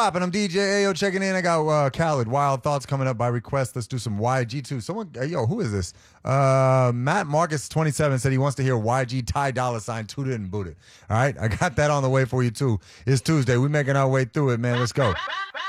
popping? I'm DJ Ayo checking in. I got Khaled. Wild Thoughts coming up by request. Let's do some YG2. Someone, who is this? Matt Marcus 27 said he wants to hear YG Ty Dolla $ign Toot It and Boot It. All right, I got that on the way for you too. It's Tuesday. We're making our way through it, man. Let's go.